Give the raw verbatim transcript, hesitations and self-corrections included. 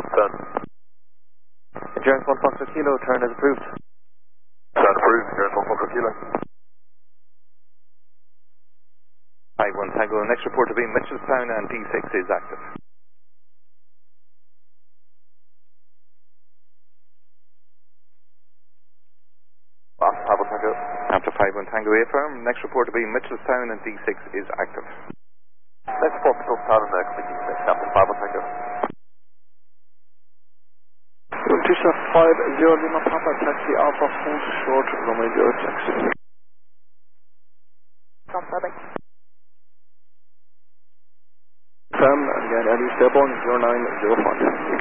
done. Endurance one Foxtrot Kilo, turn is approved. Turn approved, Endurance one Foxtrot Kilo. five one Tango, next report to be Mitchelstown and D six is active. After five one Tango. After five one Tango, affirm, next report to be Mitchelstown and D six is active. Next report Mitchelstown and uh, D six, after five one Tango. Tisha five zero Lima Papa, taxi Alpha full short, runway zero six. Stop, bye-bye. Confirm, again, Eddie Stillborn zero nine zero five.